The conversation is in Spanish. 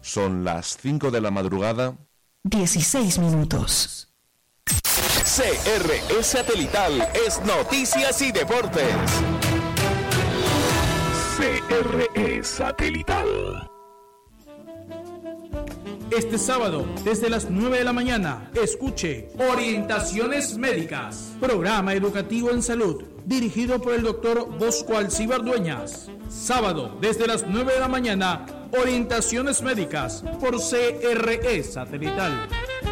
Son las 5 de la madrugada. 16 minutos. CRE Satelital es Noticias y Deportes. CRE Satelital. Este sábado, desde las 9 de la mañana, escuche Orientaciones Médicas, programa educativo en salud, dirigido por el doctor Bosco Alcíbar Dueñas. Sábado, desde las 9 de la mañana, Orientaciones Médicas, por CRE Satelital.